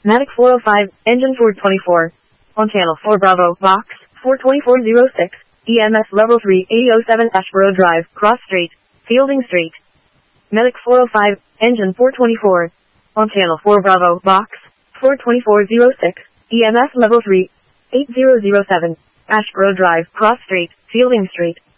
Matic 405, engine 424. On channel 4 Bravo, box, 42406, EMS level 3, 8007 Ashboro Drive, Cross Street, Fielding Street. Medic 405, engine 424. On channel 4 Bravo, box, 42406, EMS level 3, 8007, Ashboro Drive, Cross Street, Fielding Street.